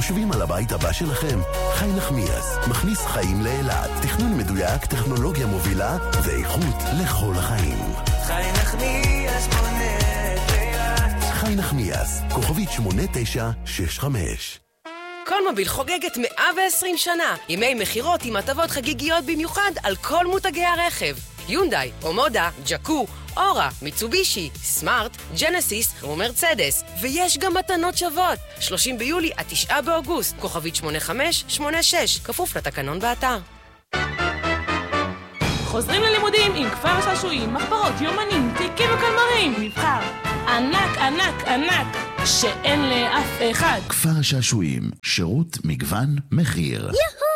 חושבים על הבית הבא שלכם? חי נחמיאס מכניס חיים לאילת. תכנון מדויק, טכנולוגיה מובילה ואיכות לכל החיים. חי נחמיאס בונה את אילת. חי נחמיאס, כוכבית 8965. קולמוביל חוגגת 120 שנה. ימי מחירות עם הטבות חגיגיות במיוחד על כל מותגי הרכב. יונדאי, אומודה, ג'קו, אורה, מיצובישי, סמארט, ג'נסיס ומרצדס. ויש גם מתנות שוות. 30 ביולי עד 9 באוגוסט. כוכבית 8586. כפוף לתקנון באתר. חוזרים ללימודים עם כפר שעשועים, מחברות, יומנים, תיקים וקלמרים. מבחר ענק, ענק, ענק, שאין לאף אחד. כפר שעשועים, שירות, מגוון, מחיר.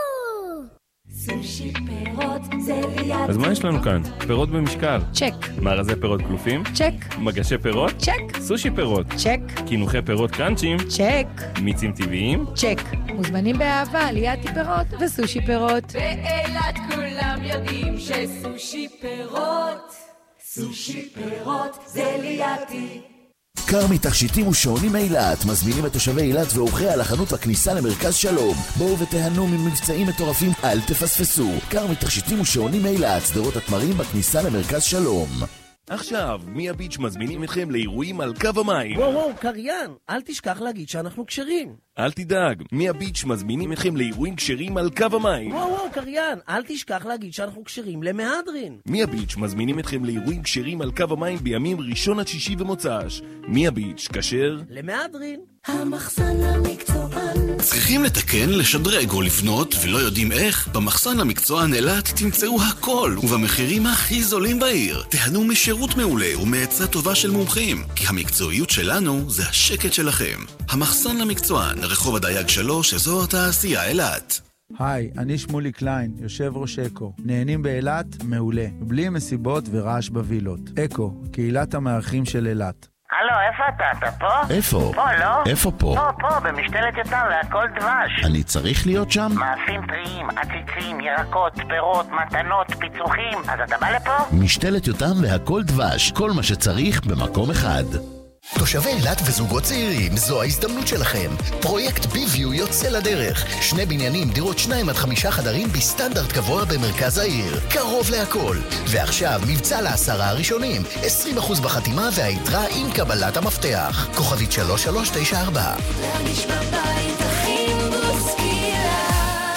סושי פירות זה ליד. אז מה יש לנו כאן? פירות במשקל. צ'ק. מארזי פירות כלופים. צ'ק. מגשי פירות. צ'ק. סושי פירות. צ'ק. קינוחי פירות קראנצ'ים. צ'ק. מיצים טבעיים. צ'ק. מוזמנים באהבה ליד פירות וסושי פירות. באילת כולם יודעים שסושי פירות, סושי פירות זה לידי. כרמי תכשיטים ושעונים אילת מזמינים את תושבי אילת ואורחי על החנות בכניסה למרכז שלום. בואו ותיהנו ממבצעים מטורפים, אל תפספסו. כרמי תכשיטים ושעונים אילת, שדרות התמרים בכניסה למרכז שלום. עכשיו, מי הביץ' מזמינים אתכם לאירועים על קו המים. וואו, קריין, אל תשכח להגיד שאנחנו קשרים. אל תדאג, מי הביץ' מזמינים אתכם לאירועים קשרים על קו המים. וואו, קריין, אל תשכח להגיד שאנחנו קשרים למהדרין. מי הביץ' מזמינים אתכם לאירועים קשרים על קו המים בימים ראשון עד שישי ומוצ"ש. מי הביץ' כשר? למהדרין. המחסן המקצוען. צריכים לתקן, לשדרג או לבנות ולא יודעים איך? במחסן המקצוען אילת תמצאו הכל ובמחירים הכי זולים בעיר. תהנו משירות מעולה ומעצה טובה של מומחים, כי המקצועיות שלנו זה השקט שלכם. המחסן המקצוען, רחוב הדייג 3, אזור התעשייה אילת. היי, אני שמולי קליין, יושב ראש אקו. נהנים באילת? מעולה. בלי מסיבות ורעש בווילות. אקו, קהילת המארחים של אילת. הלו, איפה אתה? אתה פה? איפה? פה, לא? איפה פה? פה, במשתלת יותם והכל דבש. אני צריך להיות שם? מאפים טריים, עציצים, ירקות, פירות, מתנות, פיצוחים. אז אתה בא לפה? משתלת יותם והכל דבש. כל מה שצריך במקום אחד. תושבי אילת וזוגות צעירים, זו ההזדמנות שלכם. פרויקט ביוויו יוצא לדרך. 2 בניינים, דירות 2 עד 5 חדרים בסטנדרט גבוה במרכז העיר. קרוב להכל. ועכשיו מבצע ל10 הראשונים. 20% בחתימה והיתרה עם קבלת המפתח. כוכבית 3394. להרגיש בבית הכי בוסקילה.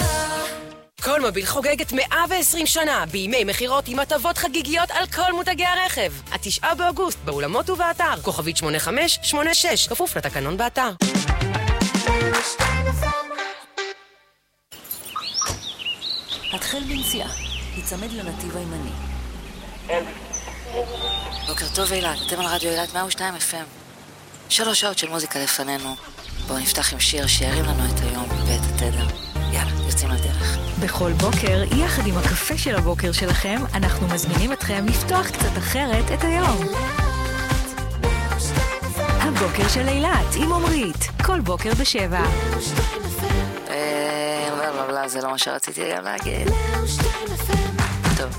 קולמוביל חוגגת 120 שנה בימי מחירות עם הטבות חגיגיות על כל מותגי הרכב. עד 9 באוגוסט באולמות ובאתר. כוכבית 8586. כפוף לתקנון באתר. התחל בנסיעה. יצמד לנתיב הימני. בוקר טוב אילת, אתם על רדיו אילת 102 FM. 3 שעות של מוזיקה לפנינו. בואו נפתח עם שיר שירים לנו את היום ואת התדר. יאללה, יוצאים לדרך. בכל בוקר, יחד עם הקפה של הבוקר שלכם, אנחנו מזמינים אתכם לפתוח קצת אחרת את היום. הבוקר של אילת עם עומרית, כל בוקר ב7. זה לא מה שרציתי גם להגיד. טוב.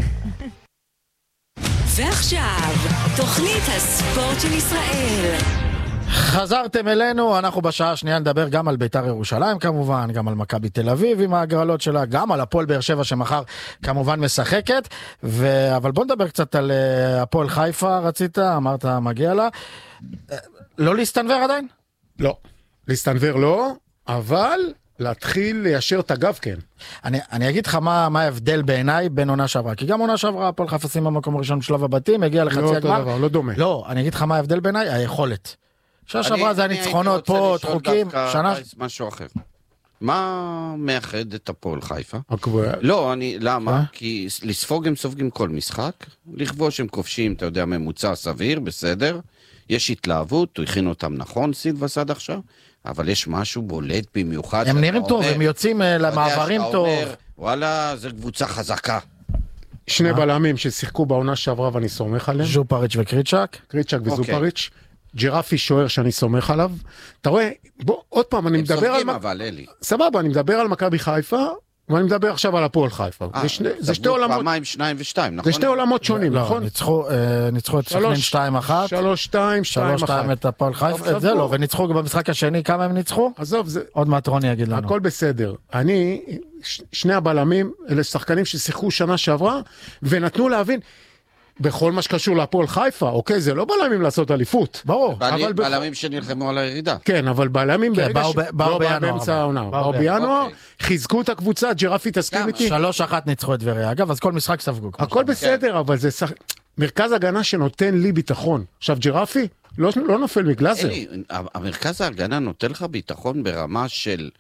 ועכשיו, תוכנית הספורט של ישראל. חזרתם אלינו, אנחנו בשעה השנייה נדבר גם על בית"ר ירושלים כמובן, גם על מכבי תל אביב עם ההגרלות שלה, גם על הפועל באר שבע שמחר כמובן משחקת, אבל בוא נדבר קצת על הפועל חיפה. רצית, אמרת מגיע לה, לא להסתנבר עדיין? לא, להסתנבר לא, אבל להתחיל ליישר את הגב כן. אני אגיד לך מה ההבדל בעיניי בין עונה שעברה, כי גם עונה שעברה הפועל חיפה שימה במקום הראשון בשלב הבתים, הגיע לחצי הגמר. לא דומה. לא, אני אגיד לך מה ההבדל בעיניי, היכולת. שעברה זה הניצחונות פה, דחוקים, שנה... משהו אחר. מה מאחד את הפועל חיפה? הקבועה. לא, למה? כי לספוג הם סופגים כל משחק, לכבוש הם כובשים, אתה יודע, ממוצע סביר, בסדר, יש התלהבות, הוא הכין אותם נכון, סילבס עד עכשיו, אבל יש משהו בולט במיוחד. הם נראים טוב, הם יוצאים למעברים טוב. וואלה, זו קבוצה חזקה. 2 בלמים ששיחקו בעונה שעברה ואני סומך עליהם. ז'ופריץ' וקריצ'ק. קריצ'ק וזופריץ'. ג'רפי שוער שאני סומך עליו. אתה רואה, בוא, עוד פעם, אני מדבר על... אבל, אלי. סבבה, אני מדבר על מכבי חיפה, ואני מדבר עכשיו על הפועל חיפה. זה שתי עולמות... פעמיים 2 ו2, נכון? זה שתי עולמות שונים, נכון? ניצחו את סכנין 2-1. 3-2 את הפועל חיפה. זה לא, וניצחו במשחק השני, כמה הם ניצחו? עזוב, זה... עוד מעט רוני יגיד לנו. הכל בסדר. שני הבלמים, אלה שחקנים ששיחקו שנה שעברה, ונתנו להבין... בכל מה שקשור להפועל חיפה, אוקיי, זה לא בלמים לעשות אליפות. ברור. בלמים שנלחמו על הירידה. כן, אבל בלמים ברגע באו באמצע העונה. באו בינואר, חיזקו את הקבוצה, ג'רפי תסכים איתי. 3-1 ניצחו את טבריה. אגב, אז כל משחק ספגו. הכל בסדר, אבל זה מרכז הגנה שנותן לי ביטחון. עכשיו, ג'רפי לא נופל מגלאזר. המרכז ההגנה נותן לך ביטחון ברמה של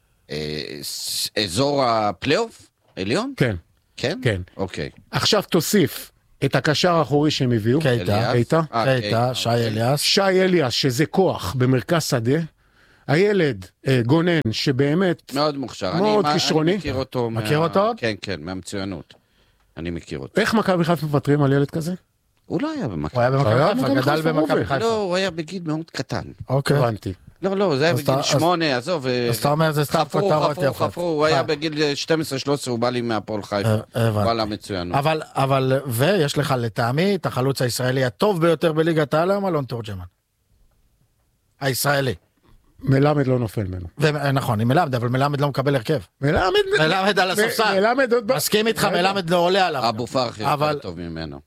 אזור הפלייאוף? עליון? כן. כן? כן. אוקיי. עכשיו תוסיף את הקשר האחורי שהם הביאו. קייטה, שי אליאס. שי אליאס, שזה כוח במרכז שדה. הילד גונן, שבאמת מאוד מוכשר. מאוד כישרוני. אני מכיר אותו. מכיר אותו? כן, כן, מהמצוינות. אני מכיר אותו. איך מכבי חיפה מוותרים על ילד כזה? הוא לא היה במכבי. הוא היה במכבי חיפה, גדל במכבי חיפה. לא, הוא היה בגיל מאוד קטן. אוקיי. הבנתי. לא, זה היה בגיל 8, עזוב. אז אתה אומר, זה סתם כותרות יפות. הוא היה בגיל 12-13, הוא בא לי מהפועל חיפה. הוא בא למצוינות. אבל, ויש לך לטעמי, את החלוץ הישראלי הטוב ביותר בליגת העל היום, אלון תורג'מן. הישראלי. מלמד לא נופל ממנו. נכון, עם מלמד, אבל מלמד לא מקבל הרכב. מלמד על הספסל. מסכים איתך, מלמד לא עולה עליו. אבו פרחי יותר טוב ממנו.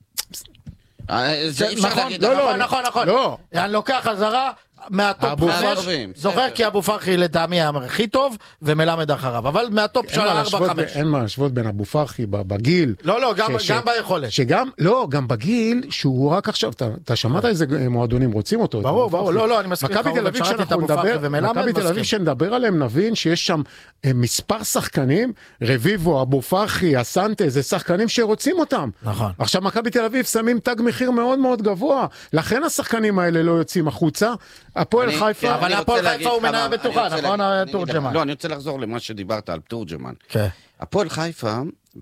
נכון. אני לוקח חזרה מהטופ 5, זוכר כי אבו פרחי לטעמי הכי טוב ומלמד אחריו, אבל מהטופ של 4-5. אין מה להשוות בין אבו פרחי בגיל. לא, גם ביכולת. גם בגיל שהוא רק עכשיו, אתה שמעת איזה מועדונים רוצים אותו. ברור, לא, אני מסכים. מכבי תל אביב שנדבר עליהם נבין שיש שם מספר שחקנים, רביבו, אבו פרחי, אסנטה, זה שחקנים שרוצים אותם. נכון. עכשיו מכבי תל אביב שמים תג מחיר מאוד מאוד גבוה, לכן השחקנים האלה לא יוצאים החוצה. הפועל חיפה, אבל הפועל חיפה הוא מנהל בטוחה, נכון? תורג'מן. לא, אני רוצה לחזור למה שדיברת על תורג'מן. הפועל חיפה,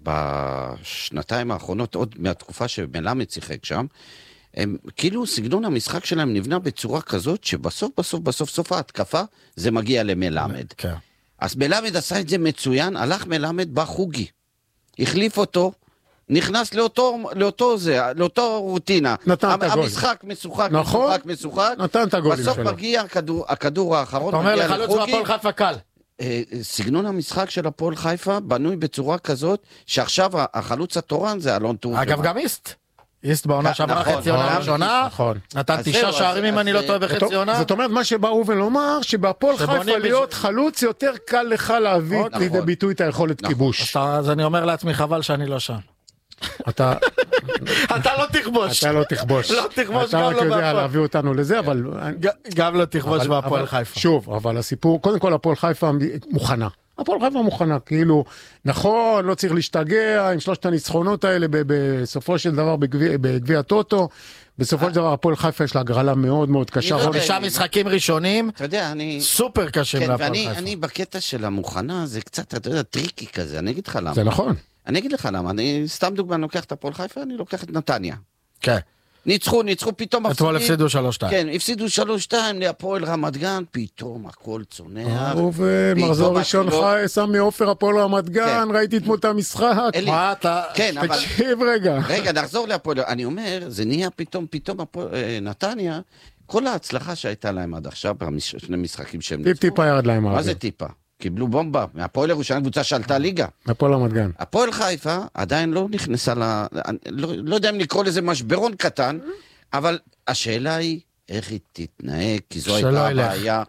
בשנתיים האחרונות, עוד מהתקופה שמלמד שיחק שם, כאילו סגנון המשחק שלהם נבנה בצורה כזאת, שבסוף ההתקפה, זה מגיע למלמד. אז מלמד עשה את זה מצוין, הלך מלמד בחוגי. החליף אותו, נכנס לאותו רוטינה. נתן את הגול. המשחק משוחק, משוחק. נתן את הגולים שלו. בסוף מגיע הכדור האחרון. אתה אומר לחלוץ והפועל חיפה קל. סגנון המשחק של הפועל חיפה בנוי בצורה כזאת, שעכשיו החלוץ התורן זה אלון תורג'מן. אגב, גם איסט בעונה שעברה חצי עונה ראשונה, נתן 9 שערים אם אני לא טועה בחצי עונה. זאת אומרת, מה שבאו ולומר, שבהפועל חיפה להיות חלוץ יותר קל לך להביא לידי ביטוי את היכולת כיבוש. אז אני אומר לעצמי, חבל שאני לא שם. אתה לא תכבוש. אתה לא תכבוש. אתה רק יודע להביא אותנו לזה, אבל... גם לא תכבוש בהפועל חיפה. שוב, אבל הסיפור, קודם כל הפועל חיפה מוכנה. הפועל חיפה מוכנה, כאילו, נכון, לא צריך להשתגע עם 3 הניצחונות האלה בסופו של דבר בגביע הטוטו. בסופו של דבר הפועל חיפה יש לה הגרלה מאוד מאוד קשה. 5 משחקים ראשונים, סופר קשים להפועל חיפה. ואני בקטע של המוכנה, זה קצת, אתה יודע, טריקי כזה, אני אגיד לך למה. זה נכון. אני אגיד לך למה, אני סתם דוגמה, אני לוקח את הפועל חיפה, אני לוקח את נתניה. כן. ניצחו, פתאום אתמול הפסידו 3-2. כן, הפסידו 3-2 להפועל רמת גן, פתאום הכל צונח. מחזור ראשון שם מעופר הפועל רמת גן, ראיתי אתמול את המשחק. מה אתה... תקשיב רגע. רגע, נחזור להפועל, אני אומר, זה נהיה פתאום נתניה, כל ההצלחה שהייתה להם עד עכשיו, בשני משחקים שהם ניצחו. טיפה ירד להם. מה זה טיפה? קיבלו בומבה, מהפועל ירושלים קבוצה שעלתה ליגה. הפועל רמת גן. הפועל חיפה עדיין לא נכנסה לא יודע אם לקרוא לזה משברון קטן, אבל השאלה היא איך היא תתנהג, כי זו הייתה הבעיה,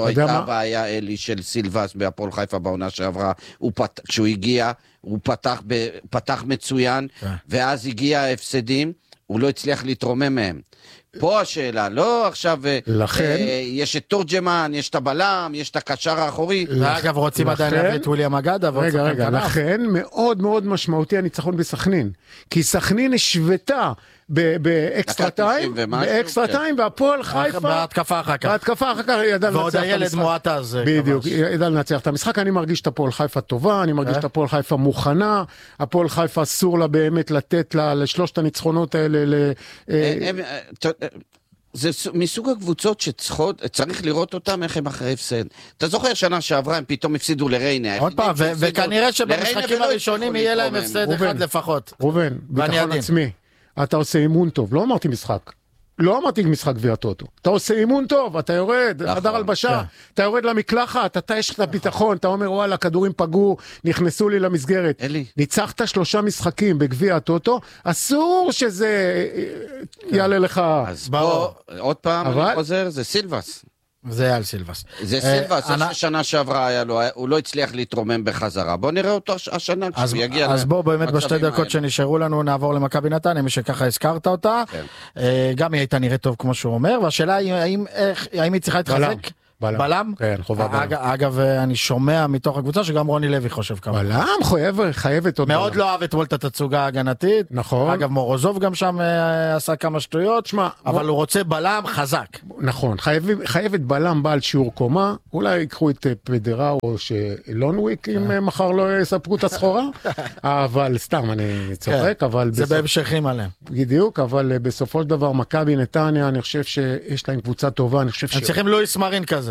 אלי של סילבס בהפועל חיפה בעונה שעברה, כשהוא הגיע, הוא פתח מצוין, ואז הגיע ההפסדים, הוא לא הצליח להתרומם מהם. פה השאלה, לא עכשיו, יש את תורג'מן, יש את הבלם, יש את הקשר האחורי. ואגב, רוצים עדיין להביא את וויליאם אגדה. רגע, לכן מאוד מאוד משמעותי הניצחון בסכנין. כי סכנין השוותה באקסטרה טיים, והפועל חיפה... בהתקפה אחר כך. ועוד הילד מועט אז. בדיוק, ידע לנצח את המשחק. אני מרגיש את הפועל חיפה טובה, אני מרגיש את הפועל חיפה מוכנה, הפועל חיפה אסור לה באמת לתת לה לשלושת הניצחונות האלה זה מסוג הקבוצות שצריך לראות אותם איך הם אחרי הפסד. אתה זוכר שנה שעברה הם פתאום הפסידו לריינה. עוד פעם, וכנראה שבמשחקים הראשונים יהיה להם הפסד אחד לפחות. רובן, ביטחון עצמי. אתה עושה אימון טוב, לא אמרתי משחק. לא אמרתי משחק גביע הטוטו. אתה עושה אימון טוב, אתה יורד, חדר הלבשה, אתה יורד למקלחת, אתה יש לך ביטחון, אתה אומר וואלה, כדורים פגעו, נכנסו לי למסגרת. ניצחת 3 משחקים בגביע הטוטו, אסור שזה יעלה לך. אז בוא, עוד פעם אני חוזר, זה סילבס. זה על סילבס. זה סילבס, ששנה שעברה היה לו, הוא לא הצליח להתרומם בחזרה. בוא נראה אותו השנה כשהוא יגיע. אז בוא באמת בשתי דקות שנשארו לנו נעבור למכבי נתניה, מי שככה הזכרת אותה. גם היא הייתה נראית טוב כמו שהוא אומר, והשאלה האם היא צריכה להתחזק? בלם? כן, חובה בלם. אגב, אני שומע מתוך הקבוצה שגם רוני לוי חושב כמה. בלם חייבת עוד בלם. מאוד לא אוהב אתמול את התצוגה ההגנתית. נכון. אגב, מורוזוב גם שם עשה כמה שטויות, אבל הוא רוצה בלם חזק. נכון, חייבת בלם בעל שיעור קומה, אולי ייקחו את פדראו או שלונוויק אם מחר לא יספרו את הסחורה, אבל סתם אני צוחק, אבל... זה בהמשכים עליהם. בדיוק, אבל בסופו של דבר מכבי נתניה, אני חושב שיש להם קבוצה טובה, אני חושב הם צריכים לואיס מרין כזה.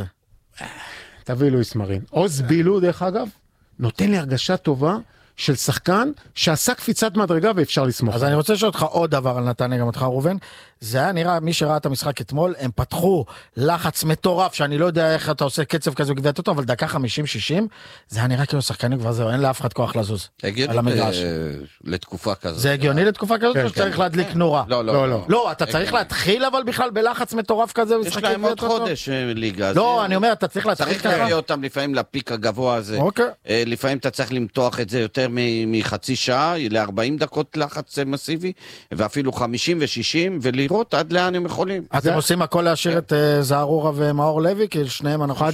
תביא לואיס מרין. עוז בילו, דרך אגב, נותן לי הרגשה טובה של שחקן שעשה קפיצת מדרגה ואפשר לסמוך. אז אני רוצה לשאול אותך עוד דבר על נתניה, גם אותך ראובן. זה היה נראה, מי שראה את המשחק אתמול, הם פתחו לחץ מטורף, שאני לא יודע איך אתה עושה קצב כזה בגביע הטוטו, אבל דקה 50-60, זה היה נראה כאילו שחקנים כבר זהו, אין לאף אחד כוח לזוז על המגרש. לתקופה כזאת. זה הגיוני לתקופה כזאת, או שצריך להדליק נורה? לא. לא, אתה צריך להתחיל אבל בכלל בלחץ מטורף כזה. יש להם עוד חודש ליגה. לא, אני אומר, אתה צריך להתחיל ככה. צריך להביא אותם לפעמים לפיק הגבוה הזה. לפעמים אתה צריך למתוח את זה יותר מחצי שעה, ל-40 דקות לחץ מסיבי, ואפילו 50 ו-60, ולראות עד לאן הם יכולים. אתם עושים הכל להשאיר את זערורה ומאור לוי, כי שניהם אנחנו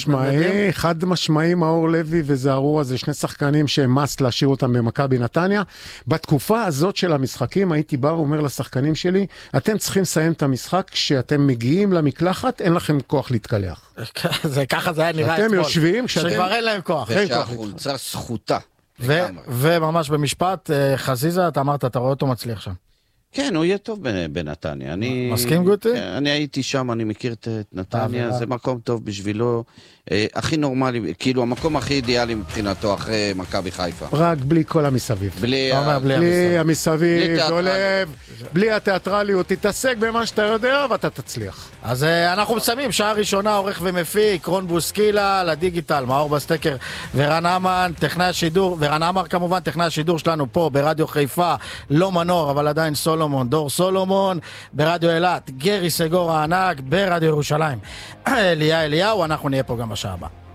חד משמעי מאור לוי וזערורה, זה שני שחקנים שהם מס להשאיר אותם במכבי נתניה. בתקופה הזאת של המשחקים, הייתי בא ואומר לשחקנים שלי, אתם צריכים לסיים את המשחק, כשאתם מגיעים למקלחת, אין לכם כוח להתקלח. ככה זה היה נראה אתמול. אתם יושבים, שכבר אין להם כוח. ושהחולצה זכותה. וממש במשפט, חזיזה, אתה אמרת, אתה רואה אותו מצליח שם. כן, הוא יהיה טוב בנתניה. מסכים גוטי? אני הייתי שם, אני מכיר את נתניה, זה מקום טוב בשבילו, הכי נורמלי, כאילו המקום הכי אידיאלי מבחינתו אחרי מכבי חיפה. רק בלי כל המסביב. בלי המסביב, דולב, בלי התיאטרליות, תתעסק במה שאתה יודע ואתה תצליח. אז אנחנו מסיימים, שעה ראשונה עורך ומפיק, רון בוסקילה, לדיגיטל, מאור בסטקר ורן אמן, טכנאי השידור, ורן אמר כמובן, טכנאי השידור שלנו פה ברדיו חיפה, לא מנור, אבל עדיין סולומון, דור סולומון, ברדיו אילת, גרי סגור הענק, ברדיו ירושלים. אליהו, אנחנו נהיה פה גם בשעה הבאה.